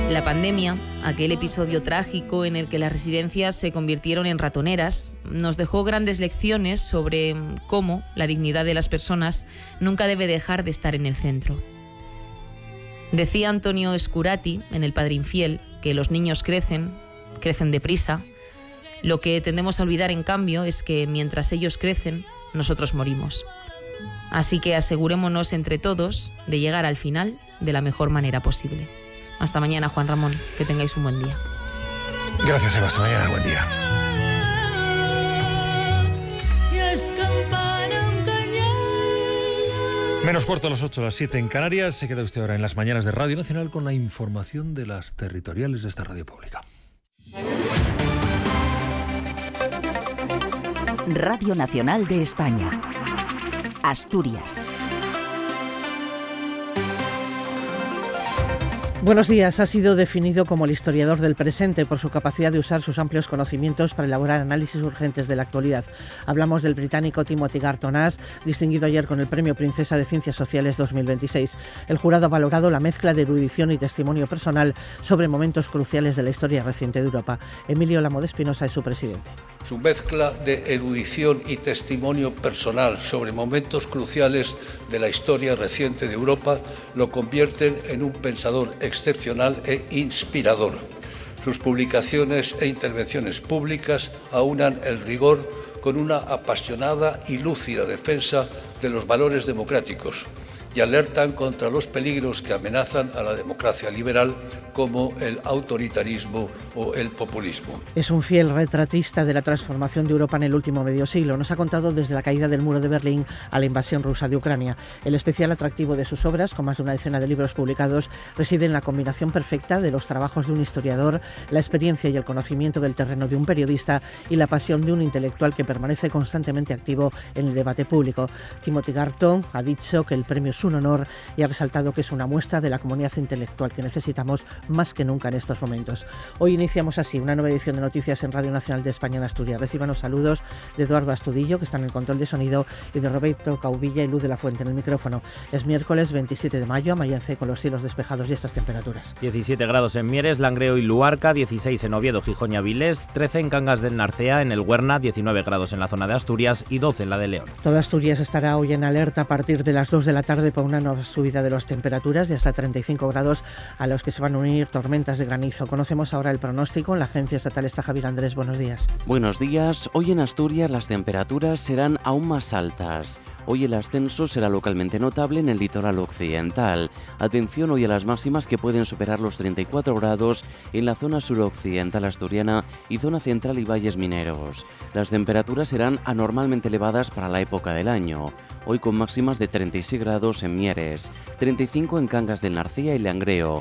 La pandemia, aquel episodio trágico en el que las residencias se convirtieron en ratoneras, nos dejó grandes lecciones sobre cómo la dignidad de las personas nunca debe dejar de estar en el centro. Decía Antonio Scurati en El Padre Infiel que los niños crecen deprisa. Lo que tendemos a olvidar, en cambio, es que mientras ellos crecen, nosotros morimos. Así que asegurémonos entre todos de llegar al final de la mejor manera posible. Hasta mañana, Juan Ramón. Que tengáis un buen día. Gracias, Eva. Hasta mañana. Buen día. Menos cuarto a las 8, a las 7 en Canarias. Se queda usted ahora en las mañanas de Radio Nacional con la información de las territoriales de esta radio pública. Radio Nacional de España. Asturias. Buenos días. Ha sido definido como el historiador del presente por su capacidad de usar sus amplios conocimientos para elaborar análisis urgentes de la actualidad. Hablamos del británico Timothy Garton-Ash, distinguido ayer con el Premio Princesa de Ciencias Sociales 2026. El jurado ha valorado la mezcla de erudición y testimonio personal sobre momentos cruciales de la historia reciente de Europa. Emilio Lamo de Espinosa es su presidente. Su mezcla de erudición y testimonio personal sobre momentos cruciales de la historia reciente de Europa lo convierten en un pensador excepcional e inspirador. Sus publicaciones e intervenciones públicas aunan el rigor con una apasionada y lúcida defensa de los valores democráticos y alertan contra los peligros que amenazan a la democracia liberal, como el autoritarismo o el populismo. Es un fiel retratista de la transformación de Europa en el último medio siglo. Nos ha contado desde la caída del muro de Berlín a la invasión rusa de Ucrania. El especial atractivo de sus obras, con más de una decena de libros publicados, reside en la combinación perfecta de los trabajos de un historiador, la experiencia y el conocimiento del terreno de un periodista y la pasión de un intelectual que permanece constantemente activo en el debate público. Timothy Garton ha dicho que el premio es un honor y ha resaltado que es una muestra de la comunidad intelectual que necesitamos más que nunca en estos momentos. Hoy iniciamos así una nueva edición de Noticias en Radio Nacional de España en Asturias. Reciban los saludos de Eduardo Astudillo, que está en el control de sonido, y de Roberto Caubilla y Luz de la Fuente en el micrófono. Es miércoles 27 de mayo, amanece con los cielos despejados y estas temperaturas. 17 grados en Mieres, Langreo y Luarca, 16 en Oviedo, Gijón y Avilés, 13 en Cangas del Narcea, en el Huerna, 19 grados en la zona de Asturias y 12 en la de León. Toda Asturias estará hoy en alerta a partir de las 2 de la tarde por una nueva subida de las temperaturas de hasta 35 grados, a los que se van a unir tormentas de granizo. Conocemos ahora el pronóstico. En la Agencia Estatal está Javier Andrés. Buenos días. Buenos días. Hoy en Asturias las temperaturas serán aún más altas. Hoy el ascenso será localmente notable en el litoral occidental. Atención hoy a las máximas, que pueden superar los 34 grados en la zona suroccidental asturiana y zona central y valles mineros. Las temperaturas serán anormalmente elevadas para la época del año. Hoy con máximas de 36 grados en Mieres, 35 en Cangas del Narcea y Langreo,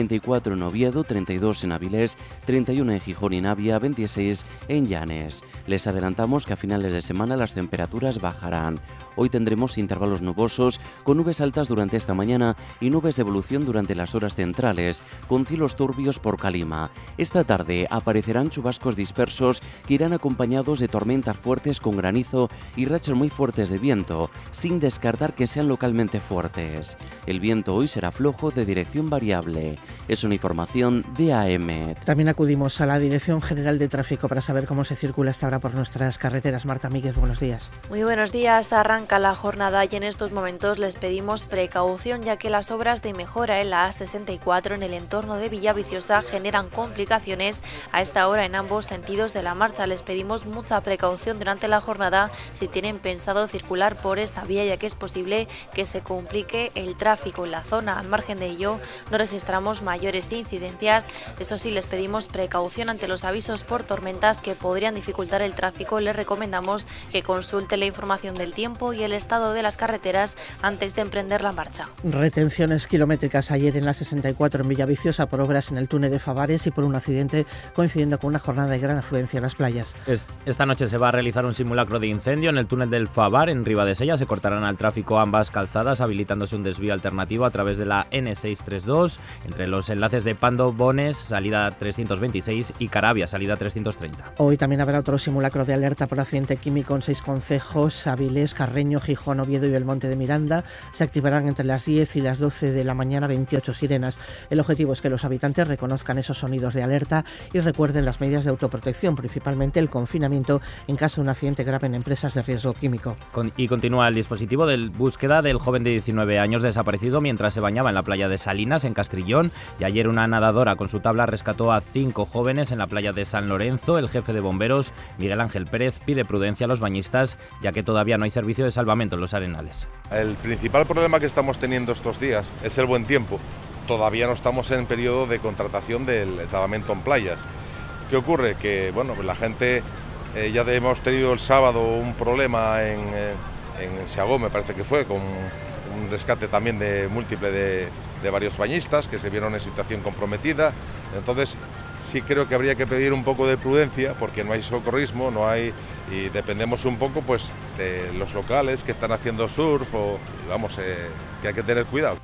34 en Oviedo, 32 en Avilés, 31 en Gijón y Navia, 26 en Llanes. Les adelantamos que a finales de semana las temperaturas bajarán. Hoy tendremos intervalos nubosos con nubes altas durante esta mañana y nubes de evolución durante las horas centrales, con cielos turbios por Calima. Esta tarde aparecerán chubascos dispersos que irán acompañados de tormentas fuertes con granizo y rachas muy fuertes de viento, sin descartar que sean localmente fuertes. El viento hoy será flojo, de dirección variable. Es una información de AEMET. También acudimos a la Dirección General de Tráfico para saber cómo se circula hasta ahora por nuestras carreteras. Marta Míguez, buenos días. Muy buenos días. Arranca la jornada y en estos momentos les pedimos precaución, ya que las obras de mejora en la A64 en el entorno de Villaviciosa generan complicaciones a esta hora en ambos sentidos de la marcha. Les pedimos mucha precaución durante la jornada si tienen pensado circular por esta vía, ya que es posible que se complique el tráfico en la zona. Al margen de ello, no registramos mayores incidencias. Eso sí, les pedimos precaución ante los avisos por tormentas que podrían dificultar el tráfico. Les recomendamos que consulten la información del tiempo y el estado de las carreteras antes de emprender la marcha. Retenciones kilométricas ayer en la 64 en Villaviciosa por obras en el túnel de Favares y por un accidente coincidiendo con una jornada de gran afluencia en las playas. Esta noche se va a realizar un simulacro de incendio en el túnel del Favar en Ribadesella. Se cortarán al tráfico ambas calzadas, habilitándose un desvío alternativo a través de la N632. En entre los enlaces de Pando, Bones, salida 326 y Carabia, salida 330. Hoy también habrá otro simulacro de alerta por accidente químico en 6 concejos: Avilés, Carreño, Gijón, Oviedo y Belmonte de Miranda. Se activarán entre las 10 y las 12 de la mañana 28 sirenas. El objetivo es que los habitantes reconozcan esos sonidos de alerta y recuerden las medidas de autoprotección, principalmente el confinamiento en caso de un accidente grave en empresas de riesgo químico. Y continúa el dispositivo de búsqueda del joven de 19 años desaparecido mientras se bañaba en la playa de Salinas, en Castrillón, y ayer una nadadora con su tabla rescató a 5 jóvenes en la playa de San Lorenzo. El jefe de bomberos, Miguel Ángel Pérez, pide prudencia a los bañistas, ya que todavía no hay servicio de salvamento en los arenales. El principal problema que estamos teniendo estos días es el buen tiempo. Todavía no estamos en periodo de contratación del salvamento en playas. ¿Qué ocurre? Que bueno, la gente, ya hemos tenido el sábado un problema en Seagó, me parece que fue, con un rescate también de múltiple de varios bañistas que se vieron en situación comprometida. Entonces sí creo que habría que pedir un poco de prudencia, porque no hay socorrismo, y dependemos un poco pues de los locales que están haciendo surf, que hay que tener cuidado.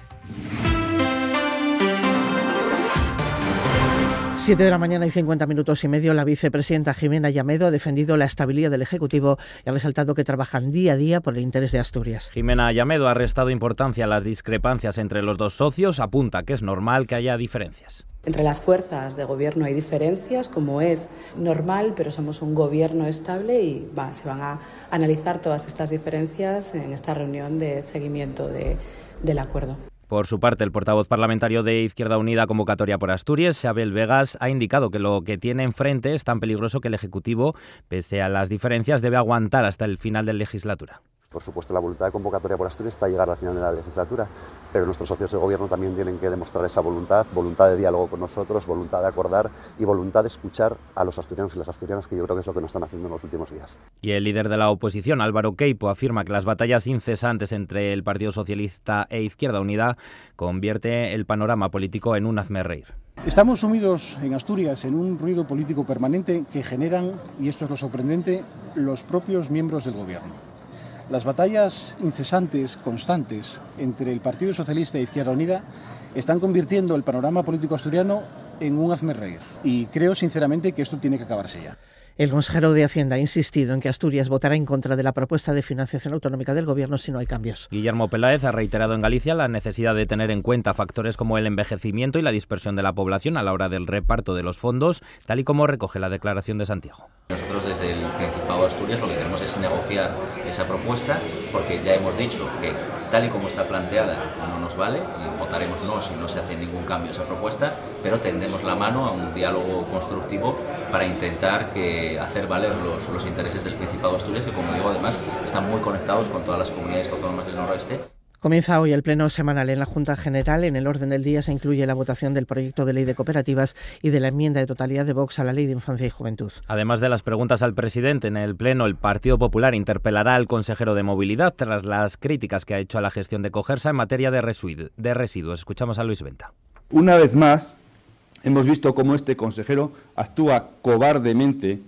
7 de la mañana y 50 minutos y medio, la vicepresidenta Jimena Llamedo ha defendido la estabilidad del Ejecutivo y ha resaltado que trabajan día a día por el interés de Asturias. Jimena Llamedo ha restado importancia a las discrepancias entre los dos socios, apunta que es normal que haya diferencias. Entre las fuerzas de gobierno hay diferencias, como es normal, pero somos un gobierno estable y se van a analizar todas estas diferencias en esta reunión de seguimiento del acuerdo. Por su parte, el portavoz parlamentario de Izquierda Unida Convocatoria por Asturias, Xabel Vegas, ha indicado que lo que tiene enfrente es tan peligroso que el Ejecutivo, pese a las diferencias, debe aguantar hasta el final de la legislatura. Por supuesto, la voluntad de Convocatoria por Asturias está a llegar al final de la legislatura, pero nuestros socios de gobierno también tienen que demostrar esa voluntad de diálogo con nosotros, voluntad de acordar y voluntad de escuchar a los asturianos y las asturianas, que yo creo que es lo que nos están haciendo en los últimos días. Y el líder de la oposición, Álvaro Queipo, afirma que las batallas incesantes entre el Partido Socialista e Izquierda Unida convierte el panorama político en un hazmerreír. Estamos sumidos en Asturias en un ruido político permanente que generan, y esto es lo sorprendente, los propios miembros del gobierno. Las batallas incesantes, constantes, entre el Partido Socialista e Izquierda Unida están convirtiendo el panorama político asturiano en un hazmerreír. Y creo sinceramente que esto tiene que acabarse ya. El consejero de Hacienda ha insistido en que Asturias votará en contra de la propuesta de financiación autonómica del Gobierno si no hay cambios. Guillermo Peláez ha reiterado en Galicia la necesidad de tener en cuenta factores como el envejecimiento y la dispersión de la población a la hora del reparto de los fondos, tal y como recoge la declaración de Santiago. Nosotros desde el Principado de Asturias lo que queremos es negociar esa propuesta, porque ya hemos dicho que tal y como está planteada no nos vale, y votaremos no si no se hace ningún cambio a esa propuesta, pero tendemos la mano a un diálogo constructivo para intentar hacer valer los intereses del Principado de Asturias, que como digo además están muy conectados con todas las comunidades autónomas del noroeste. Comienza hoy el pleno semanal en la Junta General. En el orden del día se incluye la votación del proyecto de ley de cooperativas y de la enmienda de totalidad de Vox a la Ley de Infancia y Juventud. Además de las preguntas al presidente, en el pleno el Partido Popular interpelará al consejero de Movilidad tras las críticas que ha hecho a la gestión de Cogersa en materia de residuos. Escuchamos a Luis Venta. Una vez más, hemos visto cómo este consejero actúa cobardemente,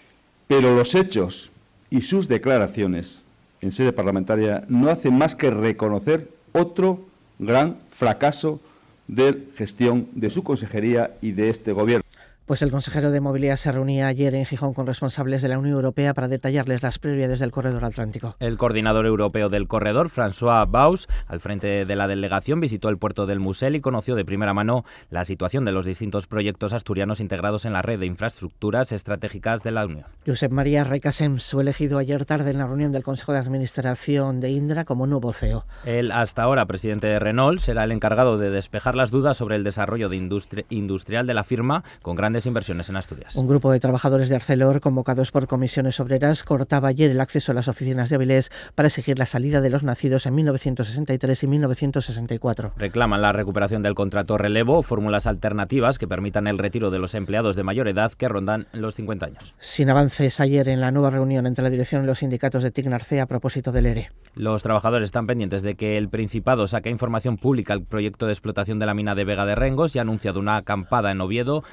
pero los hechos y sus declaraciones en sede parlamentaria no hacen más que reconocer otro gran fracaso de gestión de su consejería y de este gobierno. Pues el consejero de Movilidad se reunía ayer en Gijón con responsables de la Unión Europea para detallarles las prioridades del Corredor Atlántico. El coordinador europeo del corredor, François Baus, al frente de la delegación, visitó el puerto del Musel y conoció de primera mano la situación de los distintos proyectos asturianos integrados en la red de infraestructuras estratégicas de la Unión. Josep María Recasens fue elegido ayer tarde en la reunión del Consejo de Administración de Indra como nuevo CEO. El hasta ahora presidente de Renault será el encargado de despejar las dudas sobre el desarrollo industrial de la firma con grandes inversiones en Asturias. Un grupo de trabajadores de Arcelor, convocados por comisiones obreras, cortaba ayer el acceso a las oficinas de Avilés para exigir la salida de los nacidos en 1963 y 1964. Reclaman la recuperación del contrato relevo o fórmulas alternativas que permitan el retiro de los empleados de mayor edad que rondan los 50 años. Sin avances ayer en la nueva reunión entre la dirección y los sindicatos de Tignarcea a propósito del ERE. Los trabajadores están pendientes de que el Principado saque información pública al proyecto de explotación de la mina de Vega de Rengos y ha anunciado una acampada en Oviedo del 1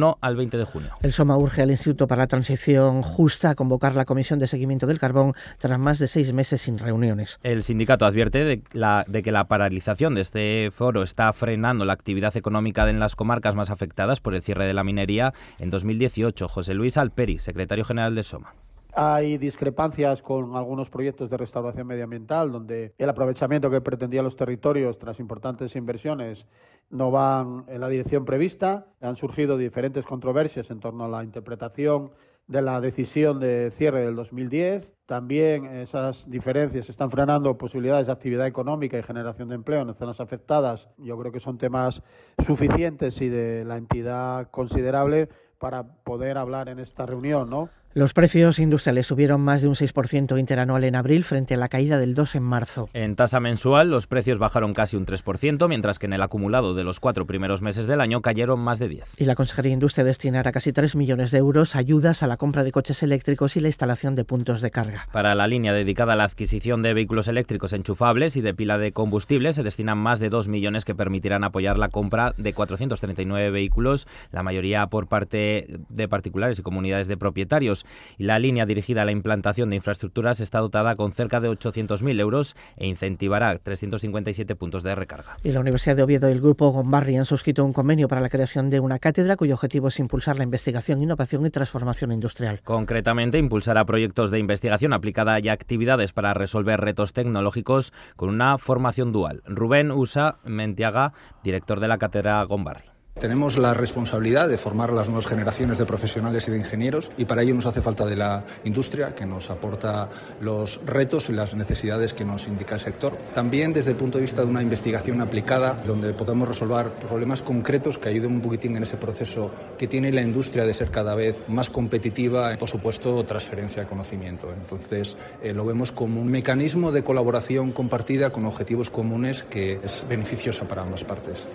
21 al 20 de junio. El SOMA urge al Instituto para la Transición Justa a convocar la Comisión de Seguimiento del Carbón tras más de 6 meses sin reuniones. El sindicato advierte de que la paralización de este foro está frenando la actividad económica en las comarcas más afectadas por el cierre de la minería en 2018. José Luis Alperi, secretario general del SOMA. Hay discrepancias con algunos proyectos de restauración medioambiental donde el aprovechamiento que pretendían los territorios tras importantes inversiones no van en la dirección prevista. Han surgido diferentes controversias en torno a la interpretación de la decisión de cierre del 2010. También esas diferencias están frenando posibilidades de actividad económica y generación de empleo en zonas afectadas. Yo creo que son temas suficientes y de la entidad considerable para poder hablar en esta reunión, ¿no? Los precios industriales subieron más de un 6% interanual en abril frente a la caída del 2% en marzo. En tasa mensual, los precios bajaron casi un 3%, mientras que en el acumulado de los 4 primeros meses del año cayeron más de 10%. Y la Consejería de Industria destinará casi 3 millones de euros a ayudas a la compra de coches eléctricos y la instalación de puntos de carga. Para la línea dedicada a la adquisición de vehículos eléctricos enchufables y de pila de combustible se destinan más de 2 millones que permitirán apoyar la compra de 439 vehículos, la mayoría por parte de particulares y comunidades de propietarios. Y la línea dirigida a la implantación de infraestructuras está dotada con cerca de 800.000 euros e incentivará 357 puntos de recarga. Y la Universidad de Oviedo y el Grupo Gombarri han suscrito un convenio para la creación de una cátedra cuyo objetivo es impulsar la investigación, innovación y transformación industrial. Concretamente, impulsará proyectos de investigación aplicada y actividades para resolver retos tecnológicos con una formación dual. Rubén Usa Mentiaga, director de la cátedra Gombarri. Tenemos la responsabilidad de formar a las nuevas generaciones de profesionales y de ingenieros y para ello nos hace falta de la industria que nos aporta los retos y las necesidades que nos indica el sector. También desde el punto de vista de una investigación aplicada donde podamos resolver problemas concretos que ayuden un poquitín en ese proceso que tiene la industria de ser cada vez más competitiva y por supuesto transferencia de conocimiento. Entonces lo vemos como un mecanismo de colaboración compartida con objetivos comunes que es beneficiosa para ambas partes.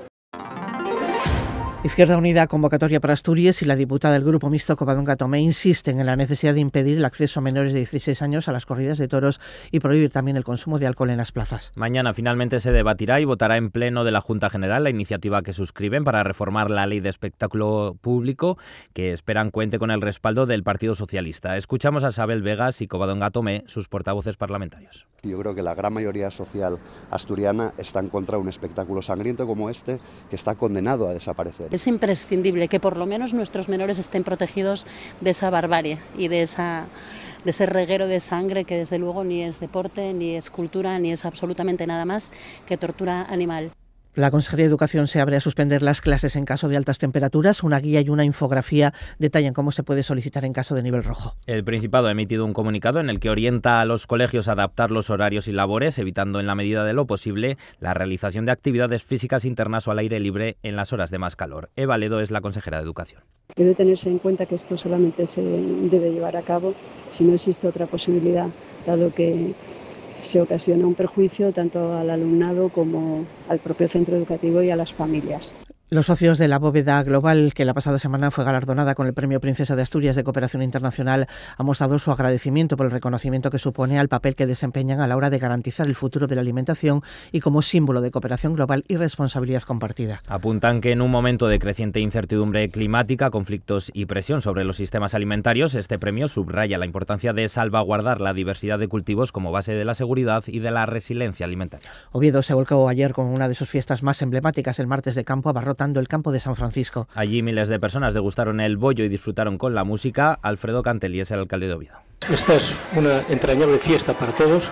Izquierda Unida, convocatoria para Asturias y la diputada del Grupo Mixto Covadonga Tomé insisten en la necesidad de impedir el acceso a menores de 16 años a las corridas de toros y prohibir también el consumo de alcohol en las plazas. Mañana finalmente se debatirá y votará en pleno de la Junta General la iniciativa que suscriben para reformar la ley de espectáculo público que esperan cuente con el respaldo del Partido Socialista. Escuchamos a Isabel Vegas y Covadonga Tomé, sus portavoces parlamentarios. Yo creo que la gran mayoría social asturiana está en contra de un espectáculo sangriento como este que está condenado a desaparecer. Es imprescindible que por lo menos nuestros menores estén protegidos de esa barbarie y de ese reguero de sangre que desde luego ni es deporte, ni es cultura, ni es absolutamente nada más que tortura animal. La Consejería de Educación se abre a suspender las clases en caso de altas temperaturas. Una guía y una infografía detallan cómo se puede solicitar en caso de nivel rojo. El Principado ha emitido un comunicado en el que orienta a los colegios a adaptar los horarios y labores, evitando en la medida de lo posible la realización de actividades físicas internas o al aire libre en las horas de más calor. Eva Ledo es la consejera de Educación. Debe tenerse en cuenta que esto solamente se debe llevar a cabo si no existe otra posibilidad, dado que se ocasiona un perjuicio tanto al alumnado como al propio centro educativo y a las familias. Los socios de la Bóveda Global, que la pasada semana fue galardonada con el Premio Princesa de Asturias de Cooperación Internacional, han mostrado su agradecimiento por el reconocimiento que supone al papel que desempeñan a la hora de garantizar el futuro de la alimentación y como símbolo de cooperación global y responsabilidad compartida. Apuntan que en un momento de creciente incertidumbre climática, conflictos y presión sobre los sistemas alimentarios, este premio subraya la importancia de salvaguardar la diversidad de cultivos como base de la seguridad y de la resiliencia alimentaria. Oviedo se volcó ayer con una de sus fiestas más emblemáticas, el martes de campo, abarrotando el campo de San Francisco. Allí miles de personas degustaron el bollo y disfrutaron con la música. Alfredo Cantelli es el alcalde de Oviedo. Esta es una entrañable fiesta para todos.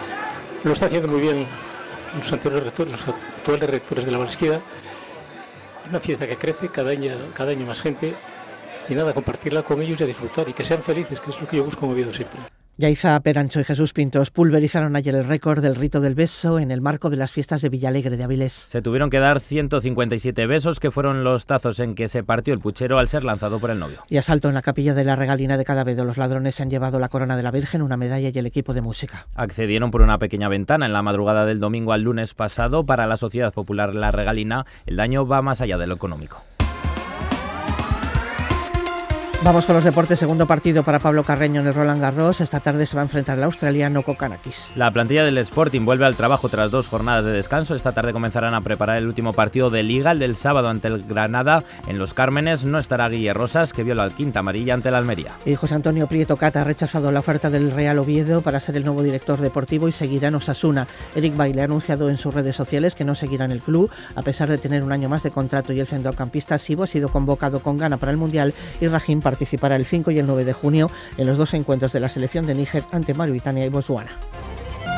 Lo está haciendo muy bien los actuales rectores de la Valesquida. Es una fiesta que crece cada año más gente y nada, compartirla con ellos y a disfrutar y que sean felices, que es lo que yo busco en Oviedo siempre. Yaiza Perancho y Jesús Pintos pulverizaron ayer el récord del rito del beso en el marco de las fiestas de Villalegre de Avilés. Se tuvieron que dar 157 besos, que fueron los tazos en que se partió el puchero al ser lanzado por el novio. Y asalto en la capilla de la Regalina de Cadavedo. Los ladrones se han llevado la corona de la Virgen, una medalla y el equipo de música. Accedieron por una pequeña ventana en la madrugada del domingo al lunes pasado. Para la Sociedad Popular La Regalina, el daño va más allá de lo económico. Vamos con los deportes. Segundo partido para Pablo Carreño en el Roland Garros. Esta tarde se va a enfrentar al australiano Kokkinakis. La plantilla del Sporting vuelve al trabajo tras 2 jornadas de descanso. Esta tarde comenzarán a preparar el último partido de Liga, el del sábado ante el Granada. En Los Cármenes no estará Guille Rosas, que vio la quinta amarilla ante el Almería. Y José Antonio Prieto Cata ha rechazado la oferta del Real Oviedo para ser el nuevo director deportivo y seguirá en Osasuna. Eric Bailly ha anunciado en sus redes sociales que no seguirá en el club, a pesar de tener un año más de contrato, y el centrocampista Sibo ha sido convocado con Ghana para el Mundial y Rahim participará el 5 y el 9 de junio en los 2 encuentros de la selección de Níger ante Mauritania y Botsuana.